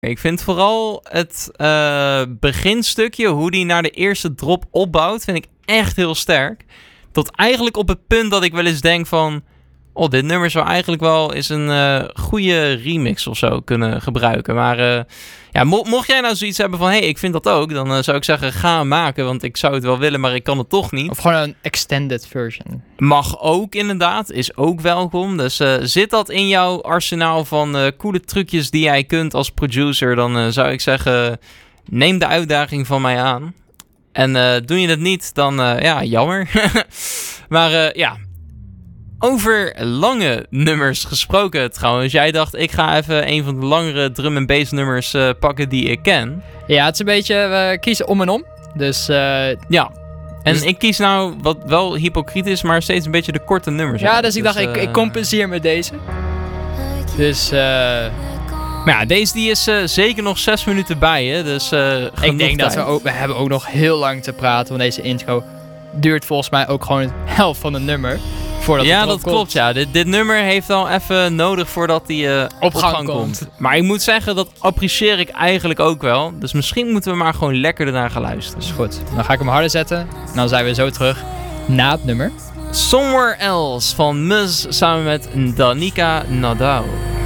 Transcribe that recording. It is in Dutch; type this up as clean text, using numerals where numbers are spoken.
Ik vind vooral het beginstukje, hoe die naar de eerste drop opbouwt, vind ik echt heel sterk. Tot eigenlijk op het punt dat ik wel eens denk van... Oh, dit nummer zou eigenlijk wel eens een goede remix of zo kunnen gebruiken. Maar mocht jij nou zoiets hebben van... Hey, ik vind dat ook. Dan zou ik zeggen, ga hem maken. Want ik zou het wel willen, maar ik kan het toch niet. Of gewoon een extended version. Mag ook inderdaad. Is ook welkom. Dus zit dat in jouw arsenaal van coole trucjes die jij kunt als producer... Dan zou ik zeggen, neem de uitdaging van mij aan. En doe je het niet, dan jammer. Maar over lange nummers gesproken trouwens. Jij dacht, ik ga even een van de langere drum en bass nummers pakken die ik ken. Ja, het is een beetje, we kiezen om en om. Dus ja. En ik kies nou, wat wel hypocriet is, maar steeds een beetje de korte nummers. Ja, dus ik dacht, ik compenseer met deze. Dus... Maar ja, deze die is zeker nog 6 minuten bij, hè. Dus ik denk dat we hebben ook nog heel lang te praten. Want deze intro duurt volgens mij ook gewoon de helft van een nummer. Ja, dat klopt. Ja. Dit nummer heeft al even nodig voordat hij op gang komt. Maar ik moet zeggen, dat apprecieer ik eigenlijk ook wel. Dus misschien moeten we maar gewoon lekker ernaar gaan luisteren. Is goed. Dan ga ik hem harder zetten. En dan zijn we zo terug na het nummer. Somewhere Else van Muz samen met Danica Nadal.